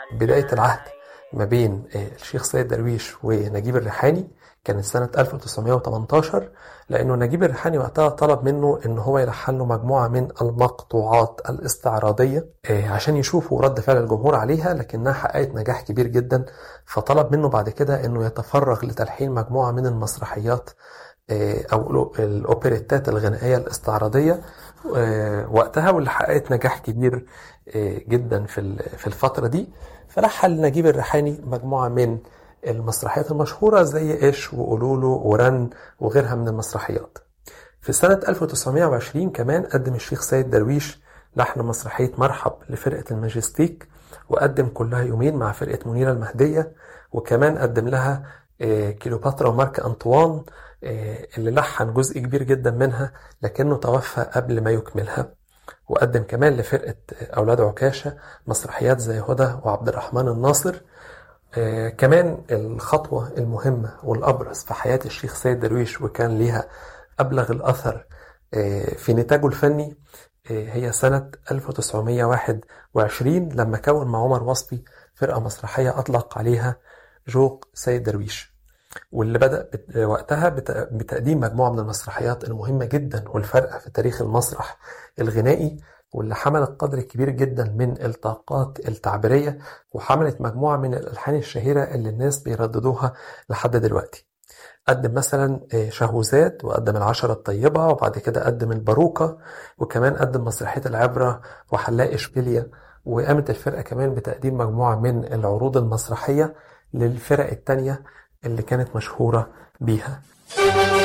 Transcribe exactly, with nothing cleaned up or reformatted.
بداية العهد ما بين الشيخ سيد درويش ونجيب الريحاني كانت سنة ألف وتسعمائة وثمانية عشر، لأنه نجيب الريحاني وقتها طلب منه إن هو يلحن له مجموعة من المقطوعات الاستعراضية عشان يشوفوا رد فعل الجمهور عليها، لكنها حققت نجاح كبير جدا. فطلب منه بعد كده إنه يتفرغ لتلحين مجموعة من المسرحيات أو الأوبريتات الغنائية الاستعراضية وقتها، واللي حققت نجاح كبير جدا في الفترة دي. فلحن نجيب الريحاني مجموعة من المسرحيات المشهورة زي إيش وقولولو ورن وغيرها من المسرحيات. في سنة ألف وتسعمائة وعشرين كمان قدم الشيخ سيد درويش لحن مسرحية مرحب لفرقة الماجستيك، وقدم كلها يومين مع فرقة منيرة المهدية، وكمان قدم لها كيلوباترا ومارك أنطوان اللي لحن جزء كبير جدا منها لكنه توفى قبل ما يكملها. وقدم كمان لفرقة أولاد عكاشة مسرحيات زي هدى وعبد الرحمن الناصر. آه كمان الخطوة المهمة والأبرز في حياة الشيخ سيد درويش وكان ليها أبلغ الأثر آه في نتاجه الفني آه هي سنة ألف وتسعمائة وواحد وعشرين لما كون مع عمر وصبي فرقة مسرحية أطلق عليها جوق سيد درويش، واللي بدأ وقتها بتقديم مجموعة من المسرحيات المهمة جدا والفارقة في تاريخ المسرح الغنائي، واللي حملت قدر كبير جدا من الطاقات التعبيرية، وحملت مجموعة من الألحان الشهيرة اللي الناس بيرددوها لحد دلوقتي. قدم مثلا شهوزاد، وقدم العشرة الطيبة، وبعد كده قدم الباروكة، وكمان قدم مسرحية العبرة وحلاق إشبيليا. وقامت الفرقة كمان بتقديم مجموعة من العروض المسرحية للفرق التانية اللي كانت مشهورة بيها.